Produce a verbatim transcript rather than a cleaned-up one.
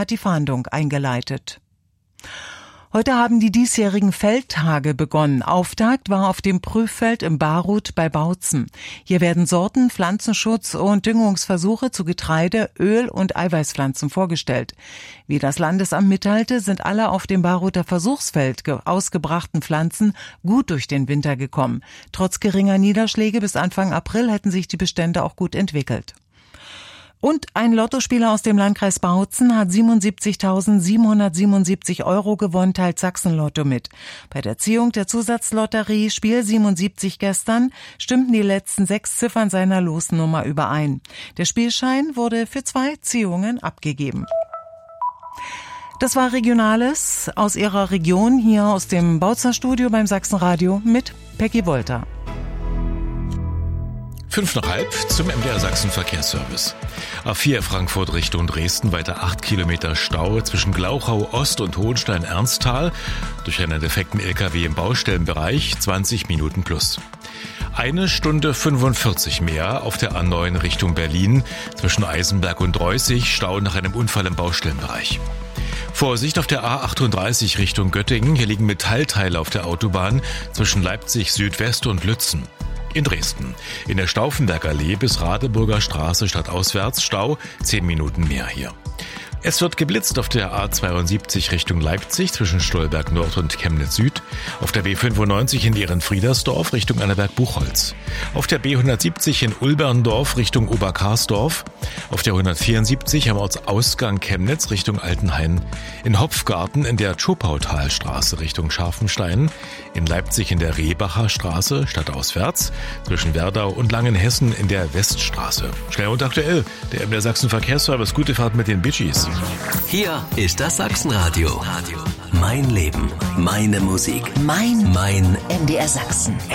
hat die Fahndung eingeleitet. Heute haben die diesjährigen Feldtage begonnen. Auftakt war auf dem Prüffeld im Barut bei Bautzen. Hier werden Sorten, Pflanzenschutz und Düngungsversuche zu Getreide, Öl und Eiweißpflanzen vorgestellt. Wie das Landesamt mitteilte, sind alle auf dem Baruter Versuchsfeld ausgebrachten Pflanzen gut durch den Winter gekommen. Trotz geringer Niederschläge bis Anfang April hätten sich die Bestände auch gut entwickelt. Und ein Lottospieler aus dem Landkreis Bautzen hat siebenundsiebzigtausendsiebenhundertsiebenundsiebzig Euro gewonnen, teilt Sachsen-Lotto mit. Bei der Ziehung der Zusatzlotterie Spiel siebenundsiebzig gestern stimmten die letzten sechs Ziffern seiner Losnummer überein. Der Spielschein wurde für zwei Ziehungen abgegeben. Das war Regionales aus Ihrer Region, hier aus dem Bautzer Studio beim Sachsenradio mit Peggy Wolter. Fünf nach halb zum M D R Sachsen Verkehrsservice. A vier Frankfurt Richtung Dresden, weiter acht Kilometer Stau zwischen Glauchau Ost und Hohenstein-Ernsthal. Durch einen defekten L K W im Baustellenbereich zwanzig Minuten plus. Eine Stunde fünfundvierzig mehr auf der A neun Richtung Berlin zwischen Eisenberg und Reußig, Stau nach einem Unfall im Baustellenbereich. Vorsicht auf der A achtunddreißig Richtung Göttingen, hier liegen Metallteile auf der Autobahn zwischen Leipzig Südwest und Lützen. In Dresden, in der Stauffenbergallee bis Radeburger Straße stadtauswärts, Stau, zehn Minuten mehr hier. Es wird geblitzt auf der A zweiundsiebzig Richtung Leipzig zwischen Stolberg Nord und Chemnitz Süd, auf der B fünfundneunzig in Ehrenfriedersdorf Richtung Annaberg-Buchholz, auf der B hundertsiebzig in Ulberndorf Richtung Oberkarsdorf, auf der hundertvierundsiebzig am Ortsausgang Chemnitz Richtung Altenhain, in Hopfgarten in der Tschopautalstraße Richtung Scharfenstein, in Leipzig in der Rehbacher Straße stadtauswärts, zwischen Werdau und Langenhessen in der Weststraße. Schnell und aktuell, der M D R Sachsen Verkehrsservice, gute Fahrt mit den Bitchies. Hier ist das Sachsenradio. Mein Leben, meine Musik, Mein mein M D R Sachsen.